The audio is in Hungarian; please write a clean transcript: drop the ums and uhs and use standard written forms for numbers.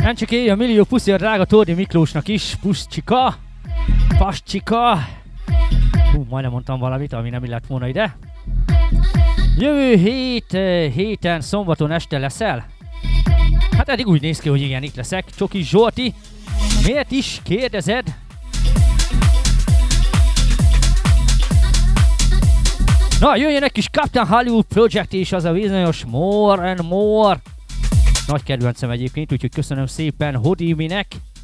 Nem csak éj, a millió puszi a drága Tórdi Miklósnak is. Puszcsika. Pascsika. Majdnem mondtam valamit, ami nem illett volna ide. Jövő héten szombaton este leszel? Hát eddig úgy néz ki, hogy igen, itt leszek. Csoki Zsolti. Miért is kérdezed? Na, jöjjön egy kis Captain Hollywood Project és az a bizonyos More and More. Nagy kedvencem egyébként, úgyhogy köszönöm szépen Hodiminek.